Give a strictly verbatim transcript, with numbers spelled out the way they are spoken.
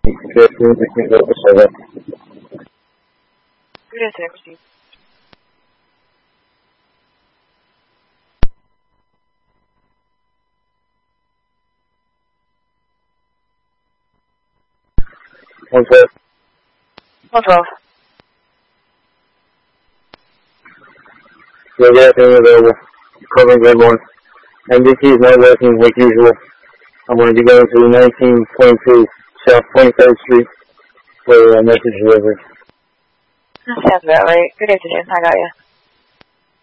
Good afternoon, Christine. One twelve. One twelve. Yeah, good afternoon, available. Covering Glenborn. M D T is not working like usual. I'm going to be going to nineteen twenty-two South twenty-third Street for a message delivery. That sounds about right. Good afternoon. I got you.